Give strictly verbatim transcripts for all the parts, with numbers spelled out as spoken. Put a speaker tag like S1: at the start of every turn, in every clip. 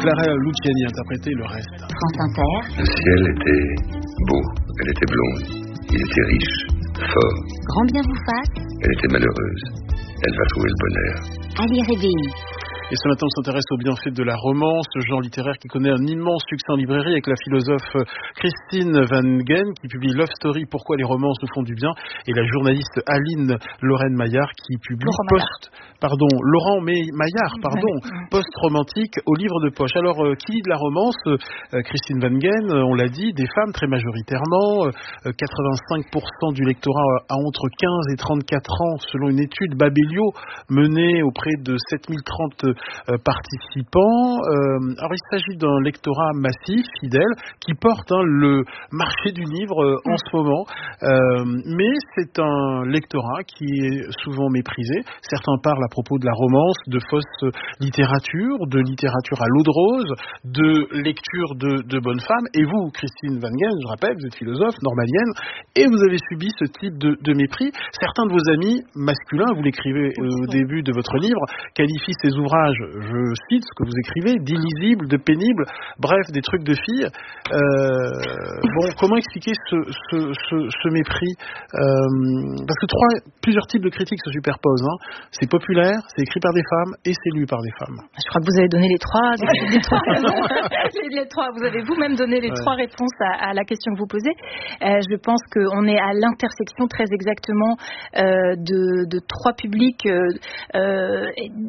S1: Clara Luciani interprétait le reste.
S2: France Inter.
S3: Le ciel était beau, elle était blonde, il était riche, fort.
S2: Grand bien vous fasse.
S3: Elle était malheureuse, elle va trouver le bonheur.
S2: Ali Rébéi.
S1: Et ce matin, on s'intéresse aux bienfaits de la romance, ce genre littéraire qui connaît un immense succès en librairie avec la philosophe Christine Van Gen qui publie Love Story, Pourquoi les romances nous font du bien, et la journaliste Aline Lorraine Maillard qui publie
S4: Laurent
S1: Post, pardon, Laurent Maillard, pardon, Post-romantique au livre de poche. Alors, euh, qui lit de la romance, euh, Christine Van Gen, euh, on l'a dit, des femmes très majoritairement, euh, quatre-vingt-cinq pour cent du lectorat a entre quinze et trente-quatre ans, selon une étude Babelio menée auprès de sept mille trente Euh, participants. Euh, alors il s'agit d'un lectorat massif, fidèle, qui porte hein, le marché du livre euh, en ce moment. Euh, mais c'est un lectorat qui est souvent méprisé. Certains parlent à propos de la romance, de fausse littérature, de littérature à l'eau de rose, de lecture de, de bonnes femmes. Et vous, Christine Van Gen, je rappelle, vous êtes philosophe normalienne, et vous avez subi ce type de, de mépris. Certains de vos amis masculins, vous l'écrivez euh, au début de votre livre, qualifient ces ouvrages, je cite ce que vous écrivez, d'illisible, de pénible, bref, des trucs de filles. Euh, bon, comment expliquer ce, ce, ce, ce mépris euh, Parce que trois, plusieurs types de critiques se superposent. Hein. C'est populaire, c'est écrit par des femmes et c'est lu par des femmes.
S4: Je crois que vous avez donné les trois, les trois, les, les trois. Vous avez vous-même donné les ouais. trois réponses à, à la question que vous posez. Euh, je pense qu'on est à l'intersection très exactement euh, de, de trois publics euh, euh,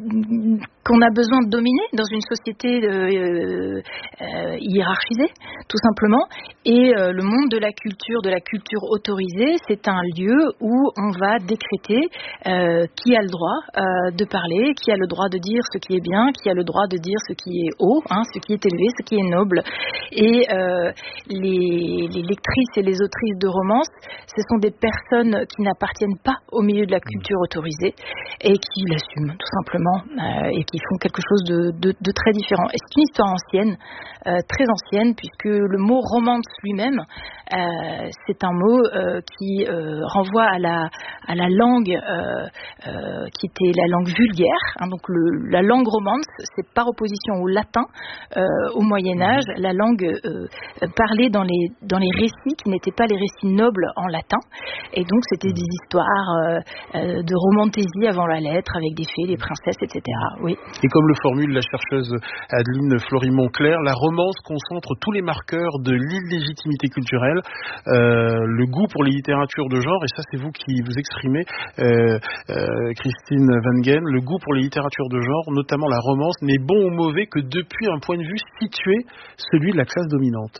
S4: qu'on a besoin de dominer dans une société euh, euh, hiérarchisée, tout simplement. Et euh, le monde de la culture, de la culture autorisée, c'est un lieu où on va décréter euh, qui a le droit euh, de parler, qui a le droit de dire ce qui est bien, qui a le droit de dire ce qui est haut, hein, ce qui est élevé, ce qui est noble. Et euh, les, les lectrices et les autrices de romances, ce sont des personnes qui n'appartiennent pas au milieu de la culture autorisée et qui l'assument, tout simplement, euh, et qui font quelque chose de, de, de très différent. Et c'est une histoire ancienne, euh, très ancienne, puisque le mot romance lui-même, euh, c'est un mot euh, qui euh, renvoie à la, à la langue euh, euh, qui était la langue vulgaire. Hein, donc le, la langue romance, c'est par opposition au latin, euh, au Moyen-Âge, la langue euh, parlée dans les, dans les récits qui n'étaient pas les récits nobles en latin. Et donc c'était des histoires euh, euh, de romantaisie avant la lettre, avec des fées, des princesses, et cetera. Oui.
S1: Et comme le formule la chercheuse Adeline Flory-Monclerc, la romance concentre tous les marqueurs de l'illégitimité culturelle, euh, le goût pour les littératures de genre, et ça c'est vous qui vous exprimez, euh, euh, Christine Van Gen, le goût pour les littératures de genre, notamment la romance, n'est bon ou mauvais que depuis un point de vue situé, celui de la classe dominante.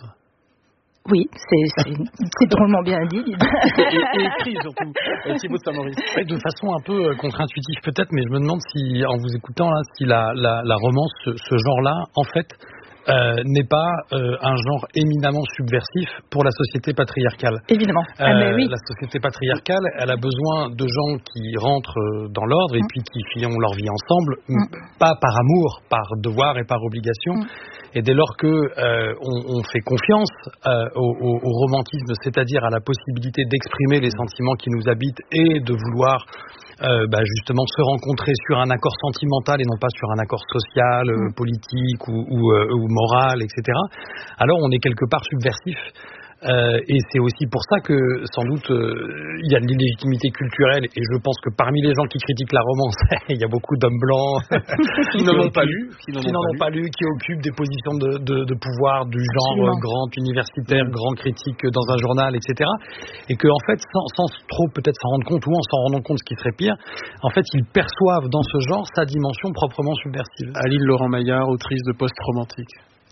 S4: Oui, c'est, c'est, c'est drôlement bien dit.
S1: et, et écrit surtout, Thibaut de Saint-Maurice.
S5: De façon un peu contre-intuitive peut-être, mais je me demande si, en vous écoutant là, si la, la, la romance, ce, ce genre-là, en fait, euh, n'est pas euh, un genre éminemment subversif pour la société patriarcale.
S4: Évidemment.
S5: Euh,
S4: ah, mais oui.
S5: La société patriarcale, elle a besoin de gens qui rentrent dans l'ordre et mmh. puis qui font leur vie ensemble, mmh. pas par amour, par devoir et par obligation. Mmh. Et dès lors que euh, on, on fait confiance euh, au, au, au romantisme, c'est-à-dire à la possibilité d'exprimer les sentiments qui nous habitent et de vouloir euh, bah justement se rencontrer sur un accord sentimental et non pas sur un accord social, euh, politique ou, ou, euh, ou moral, et cetera, alors on est quelque part subversif. Euh, et c'est aussi pour ça que sans doute euh, il y a de l'illégitimité culturelle, et je pense que parmi les gens qui critiquent la romance il y a beaucoup d'hommes blancs
S1: qui n'en ont pas lu
S5: qui n'en, qui n'en ont pas lu, qui occupent des positions de, de, de pouvoir du genre euh, grand universitaire, mmh. grand critique dans un journal, et cetera, et que en fait sans, sans trop peut-être s'en rendre compte, ou en s'en rendant compte, ce qui serait pire, en fait ils perçoivent dans ce genre sa dimension proprement subversive.
S1: Aline Laurent Maillard, autrice de Post-romantique.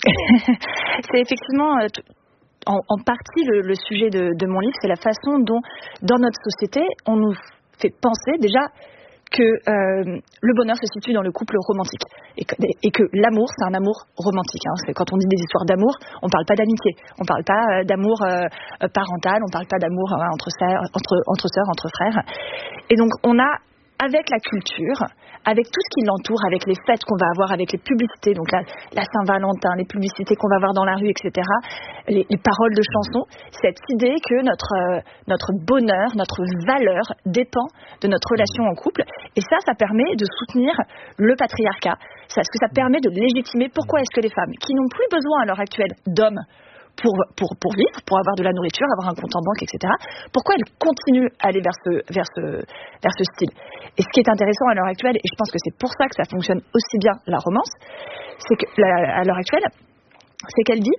S4: C'est effectivement euh, t- En, en partie, le, le sujet de, de mon livre, c'est la façon dont, dans notre société, on nous fait penser déjà que euh, le bonheur se situe dans le couple romantique et que, et que l'amour, c'est un amour romantique. Hein. C'est quand on dit des histoires d'amour, on ne parle pas d'amitié, on ne parle pas euh, d'amour euh, parental, on ne parle pas d'amour euh, entre, sœurs, entre, entre sœurs, entre frères. Et donc, on a
S6: avec la culture, avec tout ce qui l'entoure, avec les fêtes qu'on va avoir, avec les publicités, donc la, la Saint-Valentin, les publicités qu'on va voir dans la rue, et cetera, les, les paroles de chansons, cette idée que notre, euh, notre bonheur, notre valeur dépend de notre relation en couple. Et ça, ça permet de soutenir le patriarcat. Ça, parce que ça permet de légitimer pourquoi est-ce que les femmes, qui n'ont plus besoin à l'heure actuelle d'hommes, Pour, pour, pour vivre, pour avoir de la nourriture, avoir un compte en banque, et cetera. Pourquoi elle continue à aller vers ce, vers ce, vers ce style? Et ce qui est intéressant à l'heure actuelle, et je pense que c'est pour ça que ça fonctionne aussi bien la romance, c'est que la, à l'heure actuelle, c'est qu'elle dit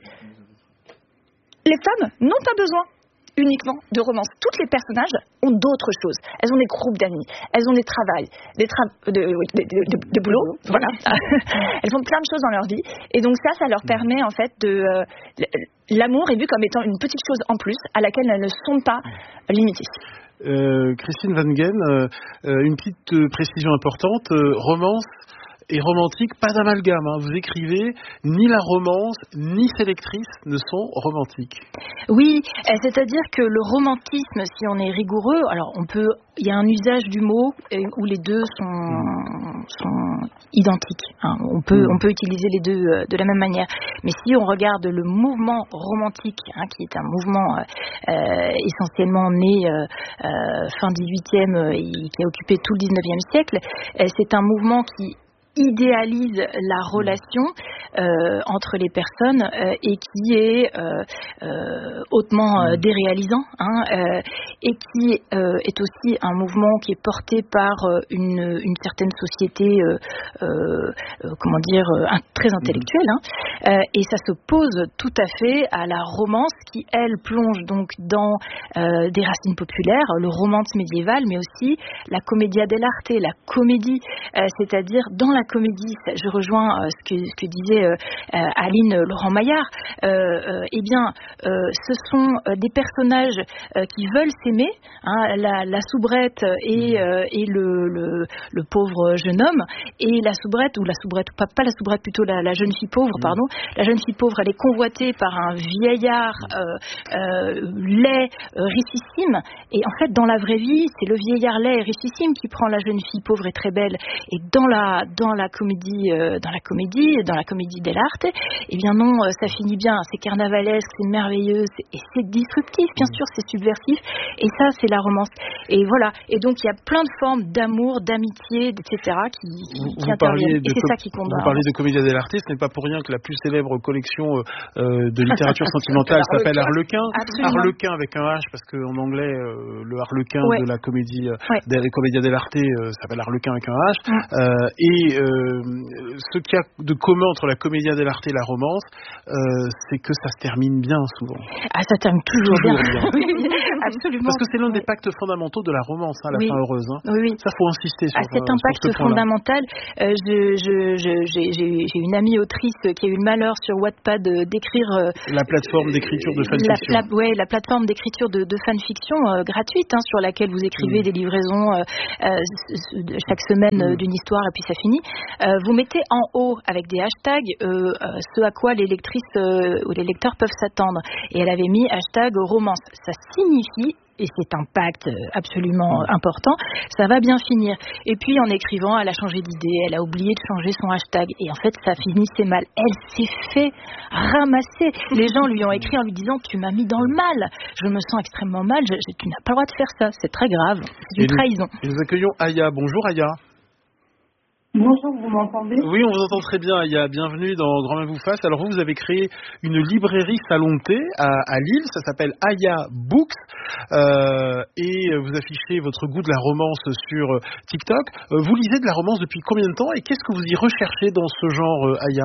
S6: les femmes n'ont pas besoin uniquement de romance. Toutes les personnages ont d'autres choses. Elles ont des groupes d'amis, elles ont des travails, des tra- de, oui, de, de, de, de boulot, voilà. Elles font plein de choses dans leur vie. Et donc ça, ça leur permet en fait de... Euh, l'amour est vu comme étant une petite chose en plus à laquelle elles ne sont pas limitées.
S1: Euh, Christine Van Gen, euh, une petite euh, précision importante, euh, romance et romantique, pas d'amalgame. Hein. Vous écrivez, ni la romance, ni ses lectrices ne sont romantiques.
S4: Oui, c'est-à-dire que le romantisme, si on est rigoureux, alors on peut, il y a un usage du mot où les deux sont, sont identiques. Hein. On peut, mmh. on peut utiliser les deux de la même manière. Mais si on regarde le mouvement romantique, hein, qui est un mouvement euh, essentiellement né euh, euh, fin dix-huitième et qui a occupé tout le dix-neuvième siècle, euh, c'est un mouvement qui idéalise la relation euh, entre les personnes euh, et qui est euh, euh, hautement euh, déréalisant, hein, euh, et qui euh, est aussi un mouvement qui est porté par euh, une, une certaine société, euh, euh, comment dire, euh, très intellectuelle, hein, euh, et ça s'oppose tout à fait à la romance qui, elle, plonge donc dans euh, des racines populaires, le romance médiéval, mais aussi la commedia dell'arte, la comédie, euh, c'est-à-dire dans la comédie, je rejoins euh, ce, que, ce que disait euh, euh, Aline Laurent-Maillard, euh, euh, eh bien, euh, ce sont euh, des personnages euh, qui veulent s'aimer, hein, la, la soubrette et, euh, et le, le, le pauvre jeune homme, et la soubrette, ou la soubrette, pas, pas la soubrette, plutôt la, la jeune fille pauvre, pardon, la jeune fille pauvre, elle est convoitée par un vieillard euh, euh, laid, euh, richissime, et en fait, dans la vraie vie, c'est le vieillard laid et richissime qui prend la jeune fille pauvre et très belle, et dans la, dans la comédie, euh, dans la comédie, dans la comédie dell'arte, eh bien non, euh, ça finit bien, c'est carnavalesque, c'est merveilleux, c'est, et c'est disruptif, bien sûr, c'est subversif, et ça, c'est la romance. Et voilà, et donc il y a plein de formes d'amour, d'amitié, et cetera qui, qui, qui interviennent, et c'est com- ça qui compte.
S1: Vous parlez de commedia dell'arte, ce n'est pas pour rien que la plus célèbre collection euh, de littérature sentimentale s'appelle Harlequin.
S4: Absolument.
S1: Harlequin avec un H, parce qu'en anglais, euh, le Harlequin ouais. de la comédie, euh,
S4: ouais.
S1: de la commedia dell'arte euh, s'appelle Harlequin avec un H.
S4: Ouais.
S1: Euh, et euh, ce qu'il y a de commun entre la commedia dell'arte et la romance, euh, c'est que ça se termine bien souvent.
S4: Ah, ça termine toujours, toujours bien. bien.
S1: Oui,
S4: absolument.
S1: Parce que c'est l'un des pactes fondamentaux de la romance, hein, la
S4: oui.
S1: fin heureuse. Hein.
S4: Oui, oui.
S1: Ça, faut insister sur,
S4: ah, c'est un
S1: sur
S4: pacte fondamental. Euh, je, je, je, j'ai, j'ai, j'ai une amie autrice qui a eu le malheur sur Wattpad d'écrire euh,
S1: la plateforme d'écriture de fanfiction.
S4: La, la, ouais, la plateforme d'écriture de, de fanfiction euh, gratuite, hein, sur laquelle vous écrivez mmh. des livraisons euh, euh, chaque semaine mmh. d'une histoire et puis ça finit. Euh, vous mettez en haut avec des hashtags euh, ce à quoi les lectrices euh, ou les lecteurs peuvent s'attendre. Et elle avait mis hashtag romance. Ça signifie, et c'est un pacte absolument important, ça va bien finir. Et puis en écrivant, elle a changé d'idée, elle a oublié de changer son hashtag. Et en fait, ça finissait mal. Elle s'est fait ramasser. Les gens lui ont écrit en lui disant « Tu m'as mis dans le mal. Je me sens extrêmement mal. Je, je, tu n'as pas le droit de faire ça. C'est très grave. C'est une et trahison. »
S1: nous, nous accueillons Aya. Bonjour Aya.
S7: Bonjour, vous m'entendez ?
S1: Oui, on vous entend très bien, Aya. Bienvenue dans Grand Main vous fasse. Alors vous, vous avez créé une librairie Salon de thé à, à Lille, ça s'appelle Aya Books, euh, et vous affichez votre goût de la romance sur TikTok. Euh, vous lisez de la romance depuis combien de temps et qu'est-ce que vous y recherchez dans ce genre, euh, Aya ?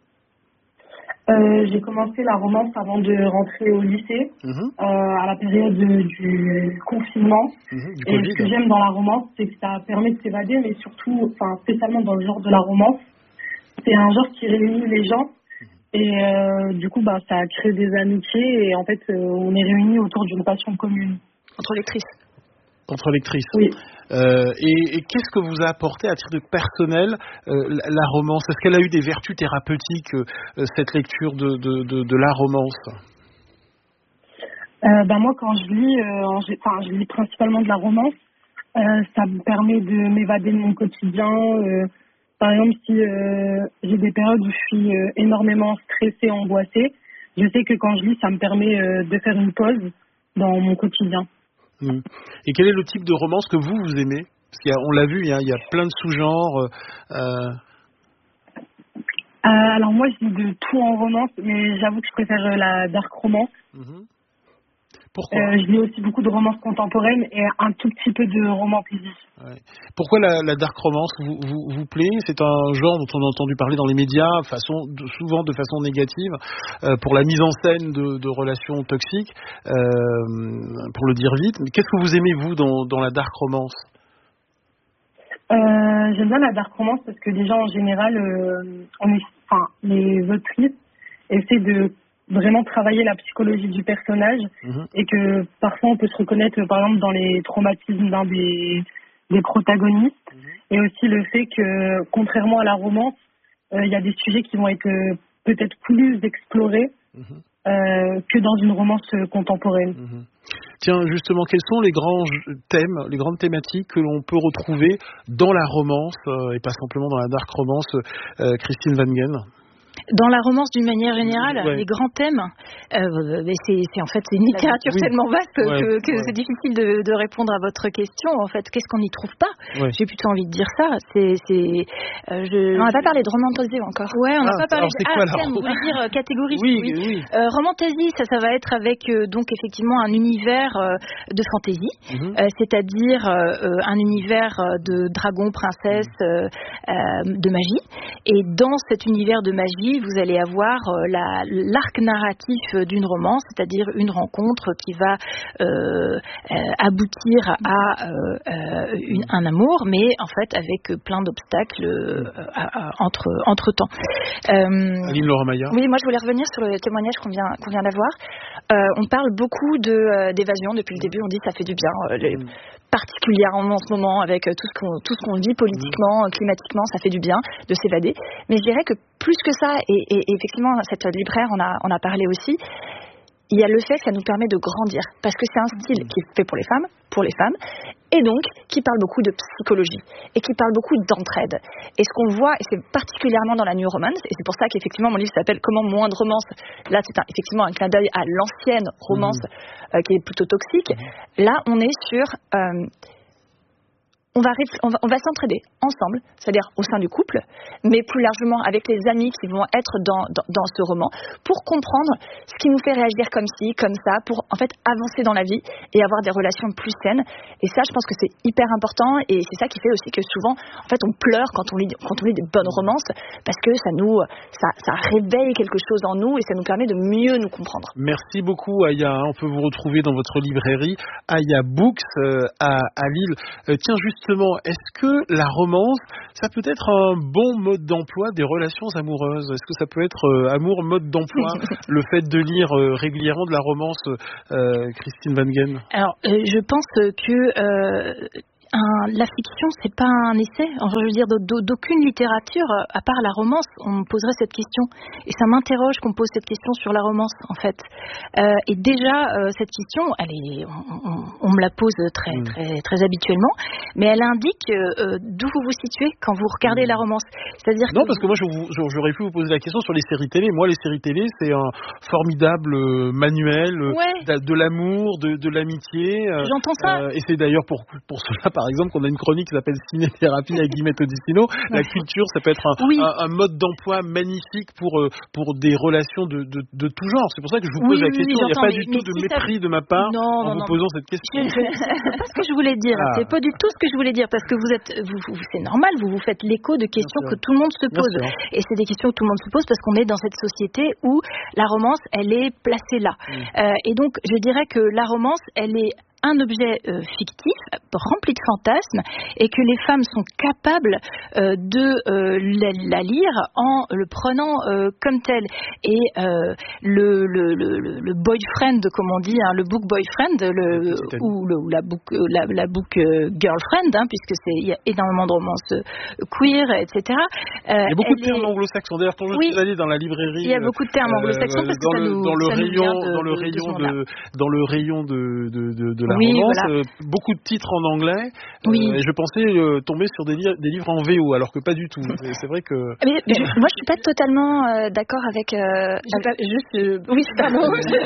S7: Euh, j'ai commencé la romance avant de rentrer au lycée, mmh. euh, à la période de, du confinement. Mmh, du et ce que j'aime dans la romance, c'est que ça permet de s'évader, mais surtout, enfin, spécialement dans le genre de la romance, c'est un genre qui réunit les gens. Et euh, du coup, bah, ça a créé des amitiés et en fait, euh, on est réunis autour d'une passion commune.
S4: Entre lectrices.
S1: Entre lectrices.
S7: Oui.
S1: Euh, et, et qu'est-ce que vous a apporté à titre personnel euh, la, la romance ? Est-ce qu'elle a eu des vertus thérapeutiques, euh, cette lecture de, de, de, de la romance ?
S7: euh, bah moi, quand je lis, euh, enfin, je lis principalement de la romance. Euh, ça me permet de m'évader de mon quotidien. Euh, par exemple, si euh, j'ai des périodes où je suis euh, énormément stressée, angoissée, je sais que quand je lis, ça me permet euh, de faire une pause dans mon quotidien.
S1: Mmh. Et quel est le type de romance que vous, vous aimez? Parce qu'il y a, on l'a vu, il y a, il y a plein de sous-genres. Euh...
S7: Euh, alors moi, je lis de tout en romance, mais j'avoue que je préfère la dark romance.
S1: Mmh. Pourquoi
S7: euh, Je lis aussi beaucoup de romances contemporaines et un tout petit peu de romans poésie.
S1: Ouais. Pourquoi la, la dark romance vous, vous, vous plaît? C'est un genre dont on a entendu parler dans les médias, façon, de, souvent de façon négative, euh, pour la mise en scène de, de relations toxiques, euh, pour le dire vite. Mais qu'est-ce que vous aimez, vous, dans, dans la dark romance?
S7: Euh, j'aime bien la dark romance parce que déjà en général, euh, on est, enfin, les autrices essaient de vraiment travailler la psychologie du personnage mmh. et que parfois on peut se reconnaître par exemple dans les traumatismes d'un des, des protagonistes mmh. et aussi le fait que contrairement à la romance, il euh, y a des sujets qui vont être euh, peut-être plus explorés mmh. euh, que dans une romance contemporaine. Mmh.
S1: Tiens, justement, quels sont les grands thèmes, les grandes thématiques que l'on peut retrouver dans la romance, euh, et pas simplement dans la dark romance, euh, Christine Wangen?
S4: Dans la romance d'une manière générale, ouais. les grands thèmes, euh, c'est, c'est en fait c'est une littérature oui. tellement vaste ouais. que, que ouais. c'est difficile de, de répondre à votre question. En fait, qu'est-ce qu'on n'y trouve pas? ouais. J'ai plutôt envie de dire ça. C'est, c'est,
S6: euh, je... On n'a pas parlé de romantasy encore.
S4: Ouais, on n'a
S1: ah,
S4: pas parlé.
S1: Alors c'est
S4: de...
S1: quoi,
S4: ah, tiens, vous voulez dire euh, catégorie?
S1: Oui, oui. oui.
S4: Euh, romantasy, ça, ça va être avec euh, donc effectivement un univers euh, de fantasy, mm-hmm. euh, c'est-à-dire euh, un univers de dragons, princesses, euh, euh, de magie. Et dans cet univers de magie, vous allez avoir euh, la, l'arc narratif d'une romance, c'est-à-dire une rencontre qui va euh, euh, aboutir à euh, euh, une, un amour, mais en fait avec plein d'obstacles euh, à, à, entre, entre temps.
S1: Euh, Aline Laurent-Maillard.
S6: Oui, moi je voulais revenir sur le témoignage qu'on vient, qu'on vient d'avoir. Euh, on parle beaucoup de, euh, d'évasion depuis le début, on dit ça fait du bien. Euh, les, mm. particulièrement en ce moment avec tout ce qu'on, tout ce qu'on vit politiquement, mmh. climatiquement, ça fait du bien de s'évader. Mais je dirais que plus que ça, et, et, et effectivement, cette libraire en a, en a parlé aussi, il y a le fait que ça nous permet de grandir. Parce que c'est un style qui est fait pour les femmes, pour les femmes, et donc qui parle beaucoup de psychologie, et qui parle beaucoup d'entraide. Et ce qu'on voit, et c'est particulièrement dans la New Romance, et c'est pour ça qu'effectivement mon livre s'appelle « Comment moins de romance ». Là, c'est un, effectivement un clin d'œil à l'ancienne romance mmh. euh, qui est plutôt toxique. Mmh. Là, on est sur... Euh, On va, on, va, on va s'entraider ensemble, c'est-à-dire au sein du couple, mais plus largement avec les amis qui vont être dans, dans, dans ce roman, pour comprendre ce qui nous fait réagir comme ci, comme ça, pour en fait avancer dans la vie et avoir des relations plus saines. Et ça, je pense que c'est hyper important, et c'est ça qui fait aussi que souvent, en fait, on pleure quand on lit, quand on lit des bonnes romances, parce que ça nous, ça, ça réveille quelque chose en nous et ça nous permet de mieux nous comprendre.
S1: Merci beaucoup, Aya. On peut vous retrouver dans votre librairie Aya Books euh, à, à Lille. Euh, tiens, juste Justement, est-ce que la romance, ça peut être un bon mode d'emploi des relations amoureuses? Est-ce que ça peut être euh, amour, mode d'emploi, le fait de lire euh, régulièrement de la romance, euh, Christine Wangen?
S4: Alors, euh, je pense que... Euh Un, la fiction, c'est pas un essai. Enfin, je veux dire, d'aucune littérature, à part la romance, on me poserait cette question. Et ça m'interroge qu'on pose cette question sur la romance, en fait. Euh, et déjà, euh, cette question, elle est, on, on, on me la pose très, mmh. très, très habituellement, mais elle indique euh, d'où vous vous situez quand vous regardez la romance. C'est-à-dire
S1: non,
S4: que
S1: parce que moi, j'aurais pu vous poser la question sur les séries télé. Moi, les séries télé, c'est un formidable manuel ouais. de, de l'amour, de, de l'amitié.
S4: J'entends ça.
S1: Euh, et c'est d'ailleurs pour, pour cela, par exemple, qu'on a une chronique qui s'appelle Ciné-thérapie avec Guillemette Odissino. La culture, ça peut être un, oui. un, un mode d'emploi magnifique pour, pour des relations de, de, de tout genre. C'est pour ça que je vous pose
S4: oui,
S1: la question.
S4: Oui,
S1: Il n'y a pas
S4: mais,
S1: du tout de si mépris ça... de ma part
S4: non,
S1: en
S4: non,
S1: vous
S4: non,
S1: posant cette question.
S4: C'est pas ce que je voulais dire. Ah. C'est pas du tout ce que je voulais dire, parce que vous êtes, vous, vous, c'est normal, vous vous faites l'écho de questions que tout le monde se pose. Et c'est des questions que tout le monde se pose parce qu'on est dans cette société où la romance, elle est placée là. Mm. Euh, et donc, je dirais que la romance, elle est un objet euh, fictif, rempli de fantasmes, et que les femmes sont capables euh, de euh, la, la lire en le prenant euh, comme tel. Et euh, le, le, le, le boyfriend, comme on dit, hein, le book boyfriend, le, ou, le, ou la book, la, la book euh, girlfriend, hein, puisque c'est il y a énormément de romances euh, queer, et cetera.
S1: Euh, il y a beaucoup de termes est... anglo-saxons. D'ailleurs, quand je
S4: oui,
S1: suis allé dans la librairie,
S4: il y a beaucoup de termes anglo-saxons euh, parce que ça nous,
S1: dans le
S4: ça
S1: rayon,
S4: nous de,
S1: dans le
S4: de,
S1: rayon
S4: de,
S1: de, dans le rayon de, de, de, de la
S4: oui,
S1: romance,
S4: voilà.
S1: euh, beaucoup de titres en anglais.
S4: Oui.
S1: Euh, et je pensais euh, tomber sur des, li- des livres en V O, alors que pas du tout. C'est, c'est vrai que.
S6: Mais, mais je, moi, je suis pas totalement euh, d'accord avec. Euh,
S4: avec... Pas, juste, euh... Oui, pardon.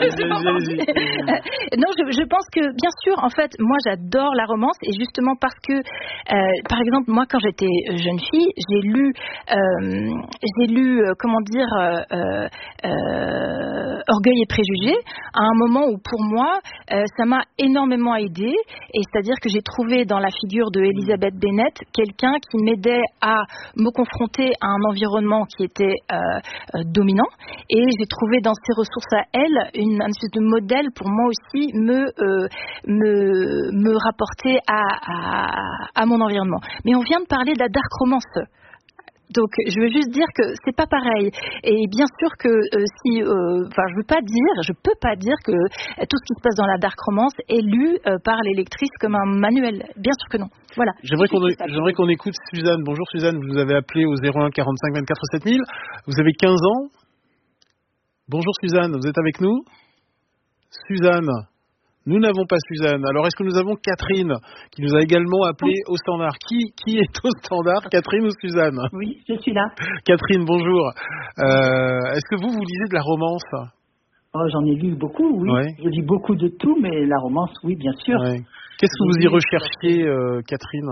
S4: non, je, je pense que bien sûr, en fait, moi, j'adore la romance et justement parce que, euh, par exemple, moi, quand j'étais jeune fille, j'ai lu, euh, j'ai lu, euh, comment dire, euh, euh, Orgueil et préjugés, à un moment où, pour moi, euh, ça m'a énormément aidée, et c'est-à-dire que j'ai trouvé dans la figure de Elizabeth Bennet quelqu'un qui m'aidait à me confronter à un environnement qui était euh, euh, dominant, et j'ai trouvé dans ses ressources à elle une, une espèce de modèle pour moi aussi me euh, me, me rapporter à, à, à mon environnement. Mais on vient de parler de la dark romance. Donc, je veux juste dire que c'est pas pareil. Et bien sûr que euh, si, enfin, euh, je veux pas dire, je peux pas dire que euh, tout ce qui se passe dans la dark romance est lu euh, par les lectrices comme un manuel. Bien sûr que non. Voilà.
S1: J'aimerais qu'on, j'aimerais qu'on écoute Suzanne. Bonjour Suzanne, vous nous avez appelé au zéro un quarante-cinq vingt-quatre sept mille. Vous avez quinze ans. Bonjour Suzanne, vous êtes avec nous? Suzanne. Nous n'avons pas Suzanne. Alors, est-ce que nous avons Catherine, qui nous a également appelé au standard? Qui, qui est au standard, Catherine ou Suzanne?
S8: Oui, je suis là.
S1: Catherine, bonjour. Euh, est-ce que vous, vous lisez de la romance?
S8: Oh, j'en ai lu beaucoup, oui. Ouais. Je lis beaucoup de tout, mais la romance, oui, bien sûr. Ouais.
S1: Qu'est-ce que vous y recherchiez, euh, Catherine?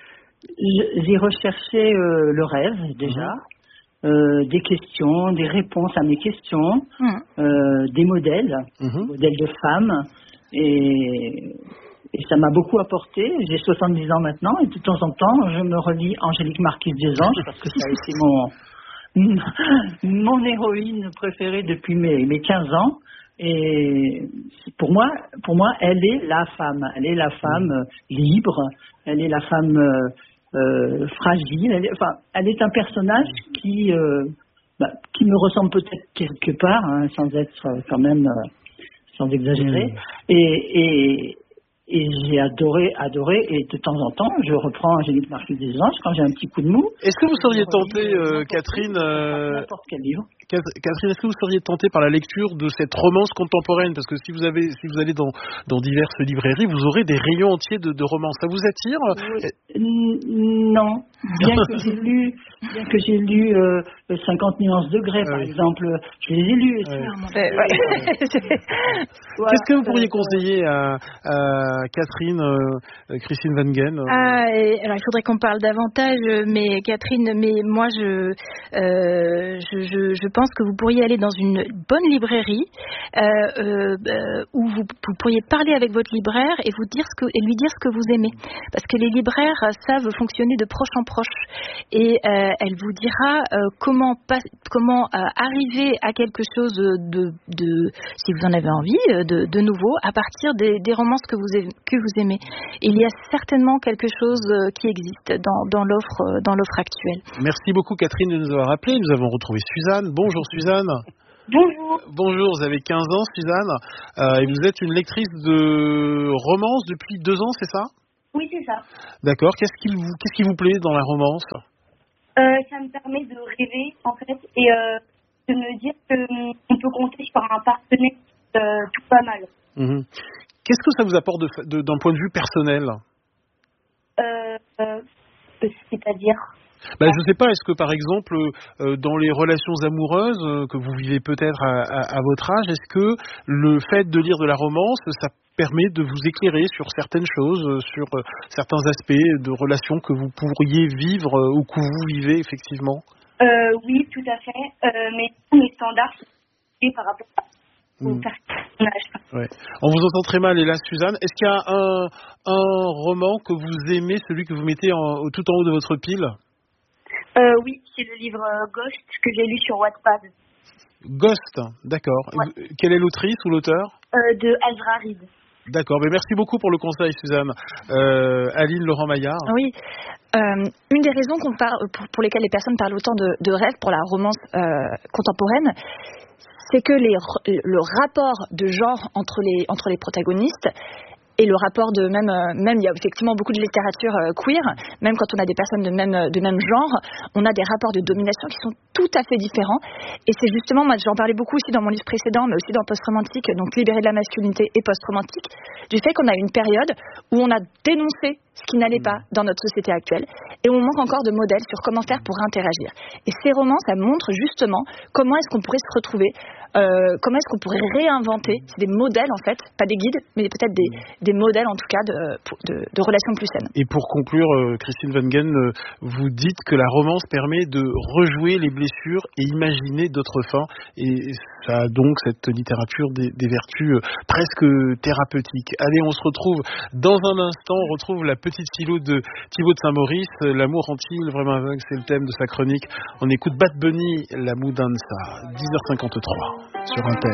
S8: J'y recherchais euh, le rêve, déjà. Mmh. Euh, des questions, des réponses à mes questions, mmh. euh, des modèles, mmh. des modèles de femmes. Et, et ça m'a beaucoup apporté. J'ai soixante-dix ans maintenant et de temps en temps, je me relis Angélique Marquise des Anges parce que ça a été mon, mon héroïne préférée depuis mes, mes quinze ans. Et pour moi, pour moi, elle est la femme. Elle est la femme euh, libre. Elle est la femme euh, euh, fragile. Elle est, enfin, elle est un personnage qui, euh, bah, qui me ressemble peut-être quelque part, hein, sans être euh, quand même... Euh, sans exagérer, mmh. et, et, et j'ai adoré, adoré, et de temps en temps, je reprends Angélique Marquise des Anges quand j'ai un petit coup de mou.
S1: Est-ce que vous seriez tentée, euh, Catherine, euh,
S8: n'importe quel livre.
S1: Catherine, est-ce que vous seriez tentée par la lecture de cette romance contemporaine? Parce que si vous avez, si vous allez dans, dans diverses librairies, vous aurez des rayons entiers de, de romance. Ça vous attire?
S8: Oui. Non. Bien que j'ai lu, bien que j'ai lu euh, cinquante nuances de Grey, par oui. exemple, je les ai lus.
S1: Oui. Ouais. Ouais. Qu'est-ce que vous pourriez conseiller à, à Catherine, euh, Christine Wengen?
S4: Ah, et, alors il faudrait qu'on parle davantage, mais Catherine, mais moi je, euh, je, je, je pense que vous pourriez aller dans une bonne librairie euh, euh, où vous, vous pourriez parler avec votre libraire et vous dire ce que, et lui dire ce que vous aimez, parce que les libraires savent fonctionner de proche en proche, et euh, elle vous dira euh, comment pas, comment euh, arriver à quelque chose de, de, si vous en avez envie, de, de nouveau à partir des, des romances que vous aimez, que vous aimez. Il y a certainement quelque chose qui existe dans, dans l'offre dans l'offre actuelle.
S1: Merci beaucoup Catherine de nous avoir appelé. Nous avons retrouvé Suzanne. Bonjour Suzanne.
S7: Bonjour.
S1: Bonjour, vous avez quinze ans Suzanne, euh, et vous êtes une lectrice de romance depuis deux ans, c'est ça?
S7: Oui, c'est ça.
S1: D'accord, qu'est-ce qui vous, qu'est-ce qui vous plaît dans la romance?
S7: euh, Ça me permet de rêver en fait, et euh, de me dire qu'on peut compter sur un partenaire euh, tout pas mal.
S1: Mmh. Qu'est-ce que ça vous apporte de, de, d'un point de vue personnel?
S7: euh, euh, C'est-à-dire
S1: Ben, je ne sais pas, est-ce que par exemple, euh, dans les relations amoureuses euh, que vous vivez peut-être à, à, à votre âge, est-ce que le fait de lire de la romance, ça permet de vous éclairer sur certaines choses, euh, sur euh, certains aspects de relations que vous pourriez vivre euh, ou que vous vivez effectivement?
S7: euh, Oui, tout à fait, euh, mais tous les standards sont par rapport au mmh. personnage.
S1: Ouais. On vous entend très mal, hélas, Suzanne. Est-ce qu'il y a un, un roman que vous aimez, celui que vous mettez en, tout en haut de votre pile?
S7: Euh, oui, c'est le livre euh, Ghost que j'ai lu sur Wattpad.
S1: Ghost, d'accord. Ouais. Quelle est l'autrice ou l'auteur?
S7: euh, De Ezra Reed.
S1: D'accord, mais merci beaucoup pour le conseil, Suzanne. Euh, Aline Laurent-Maillard.
S6: Oui, euh, une des raisons qu'on parle, pour, pour lesquelles les personnes parlent autant de, de rêve pour la romance euh, contemporaine, c'est que les, le rapport de genre entre les, entre les protagonistes et le rapport de même, même il y a effectivement beaucoup de littérature queer, même quand on a des personnes de même, de même genre, on a des rapports de domination qui sont tout à fait différents. Et c'est justement, moi j'en parlais beaucoup aussi dans mon livre précédent, mais aussi dans Post-romantique, donc Libéré de la masculinité et Post-romantique, du fait qu'on a une période où on a dénoncé ce qui n'allait pas dans notre société actuelle, et on manque encore de modèles sur comment faire pour interagir. Et ces romans, ça montre justement comment est-ce qu'on pourrait se retrouver, euh, comment est-ce qu'on pourrait réinventer, c'est des modèles en fait, pas des guides, mais peut-être des, des modèles en tout cas de, de, de relations plus saines.
S1: Et pour conclure, euh, Christine Wengen, euh, vous dites que la romance permet de rejouer les blessures et imaginer d'autres fins, et ça a donc cette littérature des, des vertus euh, presque thérapeutiques. Allez, on se retrouve dans un instant, on retrouve la petite philo de Thibaut de Saint-Maurice, l'amour rend-il vraiment aveugle, c'est le thème de sa chronique. On écoute Bad Bunny, la Moudanza, dix heures cinquante-trois sur Inter.